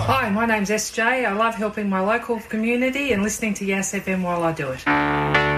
Hi, my name's SJ. I love helping my local community and listening to Yes FM while I do it.